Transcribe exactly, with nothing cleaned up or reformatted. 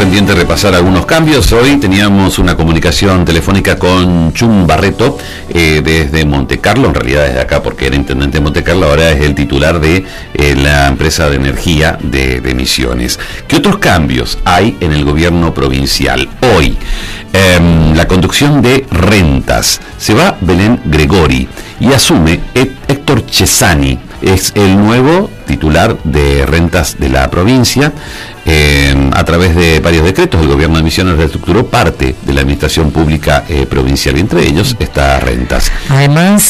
pendiente de repasar algunos cambios. Hoy teníamos una comunicación telefónica con Chum Barreto eh, desde Montecarlo, en realidad desde acá porque era intendente de Montecarlo, ahora es el titular de eh, la empresa de energía de, de Misiones. ¿Qué otros cambios hay en el gobierno provincial? Hoy, eh, la conducción de rentas. Se va Belén Gregori y asume Héctor Chesani. Es el nuevo titular de rentas de la provincia. Eh, a través de varios decretos, el gobierno de Misiones reestructuró parte de la administración pública eh, provincial, y entre ellos está rentas. Además,